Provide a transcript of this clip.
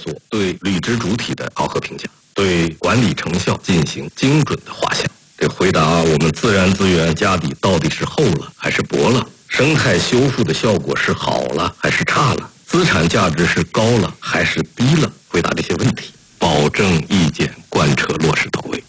做对履职主体的考核评价，对管理成效进行精准的画像。这回答我们自然资源家底到底是厚了还是薄了，生态修复的效果是好了还是差了，资产价值是高了还是低了，回答这些问题，保证意见贯彻落实到位。